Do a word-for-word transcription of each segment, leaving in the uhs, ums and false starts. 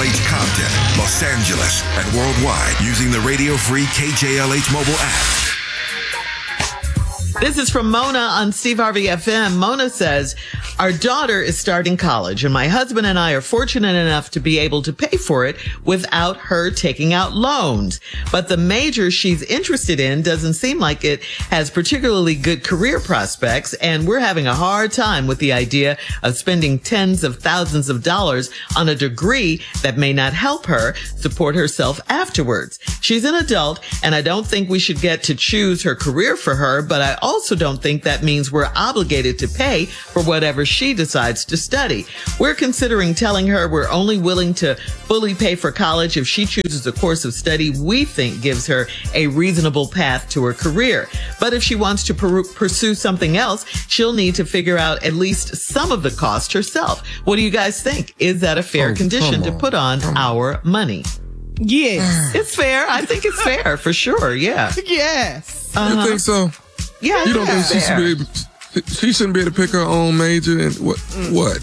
H Compton, Los Angeles, and worldwide using the Radio Free K J L H mobile app. This is from Mona on Steve Harvey F M. Mona says, our daughter is starting college, and my husband and I are fortunate enough to be able to pay for it without her taking out loans. But the major she's interested in doesn't seem like it has particularly good career prospects, and we're having a hard time with the idea of spending tens of thousands of dollars on a degree that may not help her support herself afterwards. She's an adult, and I don't think we should get to choose her career for her, but I also don't think that means we're obligated to pay for whatever she decides to study. We're considering telling her we're only willing to fully pay for college if she chooses a course of study we think gives her a reasonable path to her career. But if she wants to per- pursue something else, she'll need to figure out at least some of the cost herself. What do you guys think? Is that a fair Oh, condition to on. put on our money? Yes. It's fair. I think it's fair for sure. Yeah. Yes. Uh-huh. You think so? Yeah. You don't think she fair. should be able, she shouldn't be able to pick her own major and what? What?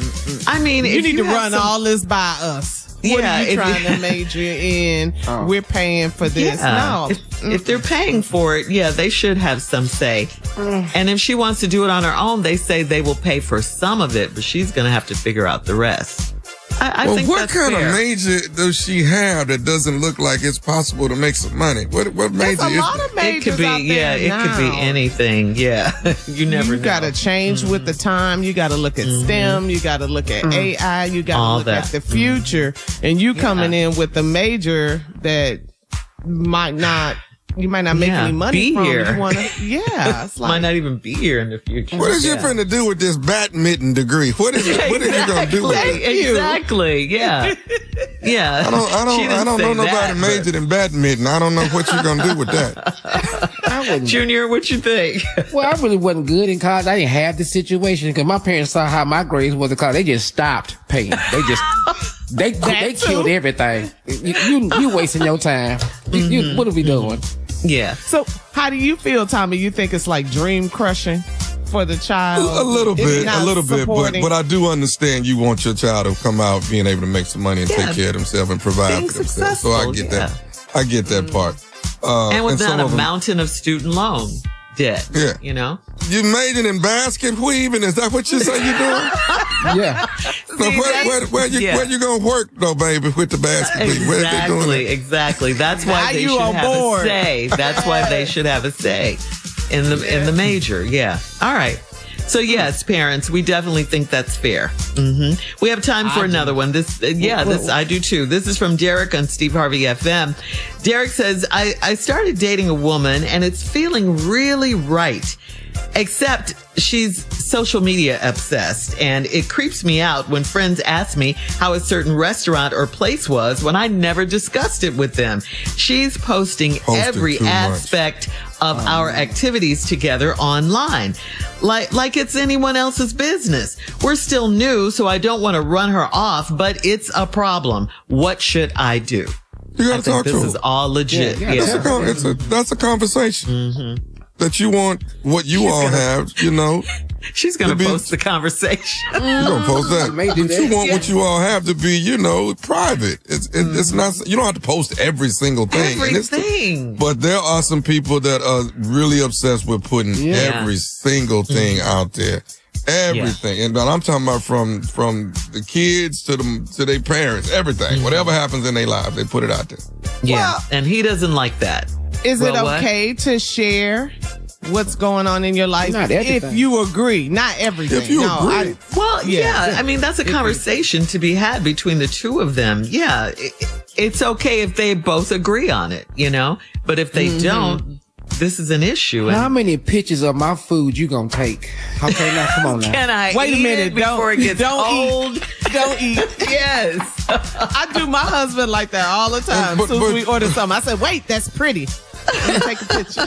I mean, You if need you to have run some- all this by us. What Yeah, are you if trying you- to major in? We're paying for this. Yeah. No. If, if they're paying for it, yeah, they should have some say. And if she wants to do it on her own, they say they will pay for some of it, but she's going to have to figure out the rest. I, I well, think what that's kind fair. of major does she have that doesn't look like it's possible to make some money? What what There's major a is lot it? of majors It could be, out there yeah, it could be now. anything. Yeah. you never You know. got to change with the time. You got to look at STEM. You got to look at A I. You got to All look that. at the future. And you coming in with a major that might not, you might not make Yeah, any money be from. here. You wanna, yeah. It's Might like, not even be here in the future. What is yeah. you finna do with this badminton degree? What is it? What are you gonna do with Exactly, it? Exactly. Yeah. Yeah. I don't. I She don't. didn't I don't say know nobody that, majored in badminton. I don't know what you're gonna do with that. I but- wouldn't. Junior, what you think? Well, I really wasn't good in college. I didn't have the situation because my parents saw how my grades was in college. They just stopped paying. They just they they too. killed everything. You you, you wasting your time. You, you, what are we doing? Yeah. so how do you feel, Tommy? You think it's like dream crushing for the child? A little If bit, not a little bit, but supporting- but I do understand you want your child to come out being able to make some money and Yeah. take care of themselves and provide Being for themselves. So I successful, get yeah. that. I get that part. Uh, And without some a of them- mountain of student loan debt. Yeah. You know? You majored in basket weaving. Is that what you say you're doing? Yeah. So where, where, where you yeah. where you gonna work though, baby, with the basket weaving? Where they doing Exactly, it? exactly. That's why Now they you should on have board. a say. That's why they should have a say in the in the major. Yeah. All right. So yes, parents, we definitely think that's fair. hmm We have time for another one. This, uh, yeah, this I do too. This is from Derek on Steve Harvey F M. Derek says, I, I started dating a woman and it's feeling really right. Except she's social media obsessed and it creeps me out when friends ask me how a certain restaurant or place was when I never discussed it with them. She's posting Posted every too much. aspect of our activities together online. Like, like it's anyone else's business. We're still new, so I don't want to run her off, but it's a problem. What should I do? You I gotta think talk this to is her. all legit. Yeah, Yeah. yeah. That's, a, con- it's a, that's a conversation. Mm-hmm. That you want what you all gonna- have, you know. She's going To to be- post the conversation. You don't post that. may do But you that. want what you all have to be, you know, private. It's it, it's not. You don't have to post every single thing. And it's- Everything. But there are some people that are really obsessed with putting Yeah. every single thing out there. Everything. And I'm talking about from from the kids to the to their parents, everything. Whatever happens in their lives, they put it out there. Yeah. Well- and he doesn't like that. Is Well, it what? okay to share what's going on in your life Not if everything. you agree? Not everything. If you no, agree. I, Well, yeah. Yeah. I mean, that's a conversation to be had between the two of them. Yeah. It, it's okay if they both agree on it, you know? But if they don't, this is an issue. How And many pictures of my food you gonna take? Okay, now come on now. can I Wait a eat minute, it before don't- it gets don't eat. old? don't eat. Yes. I do my husband like that all the time. But- As soon but- as we order something, I say, wait, that's pretty. Let me take a picture.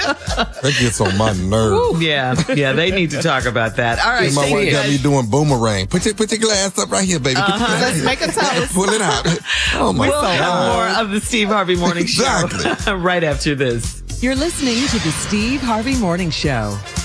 That gets on my nerves. Yeah. Yeah. They need to talk about that. All right. My thank wife you got me guys. doing boomerang. Put your, put your glass up right here, baby. Put your glass Let's here. make a toast. Pull it out. Oh my We'll God. have more of the Steve Harvey Morning Exactly. Show right after this. You're listening to the Steve Harvey Morning Show.